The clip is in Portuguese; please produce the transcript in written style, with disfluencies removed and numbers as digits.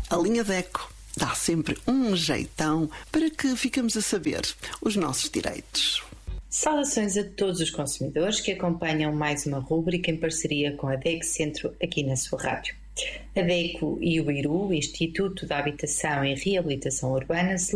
A linha DECO dá sempre um jeitão para que ficamos a saber os nossos direitos. Saudações a todos os consumidores que acompanham mais uma rúbrica em parceria com a DECO Centro aqui na sua rádio. A DECO e o IRU, Instituto de Habitação e Reabilitação Urbana,